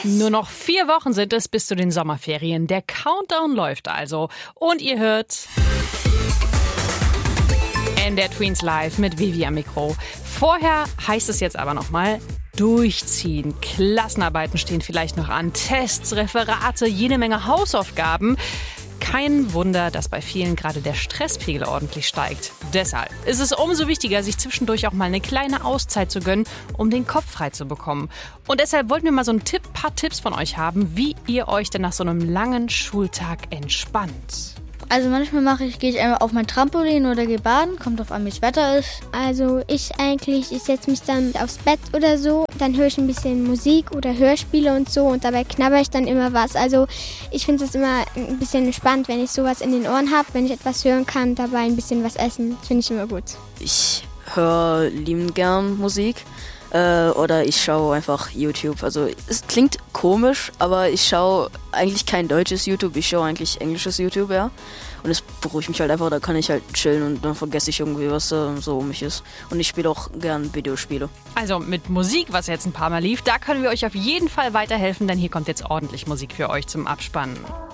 Nur noch 4 Wochen sind es bis zu den Sommerferien. Der Countdown läuft also. Und ihr hört NDR Tweens Live mit Vivi am Mikro. Vorher heißt es jetzt aber nochmal durchziehen. Klassenarbeiten stehen vielleicht noch an, Tests, Referate, jede Menge Hausaufgaben. Kein Wunder, dass bei vielen gerade der Stresspegel ordentlich steigt. Deshalb ist es umso wichtiger, sich zwischendurch auch mal eine kleine Auszeit zu gönnen, um den Kopf frei zu bekommen. Und deshalb wollten wir mal so ein paar Tipps von euch haben, wie ihr euch denn nach so einem langen Schultag entspannt. Also manchmal gehe ich einfach auf mein Trampolin oder gehe baden, kommt drauf an, wie das Wetter ist. Also ich setze mich dann aufs Bett oder so, dann höre ich ein bisschen Musik oder Hörspiele und so und dabei knabber ich dann immer was. Also ich finde es immer ein bisschen entspannt, wenn ich sowas in den Ohren habe, wenn ich etwas hören kann, dabei ein bisschen was essen, finde ich immer gut. Ich höre liebend gern Musik. Oder ich schaue einfach YouTube. Also es klingt komisch, aber ich schaue eigentlich kein deutsches YouTube, ich schaue eigentlich englisches YouTube, ja. Und es beruhigt mich halt einfach, da kann ich halt chillen und dann vergesse ich irgendwie, was so um mich ist. Und ich spiele auch gern Videospiele. Also mit Musik, was jetzt ein paar Mal lief, da können wir euch auf jeden Fall weiterhelfen, denn hier kommt jetzt ordentlich Musik für euch zum Abspannen.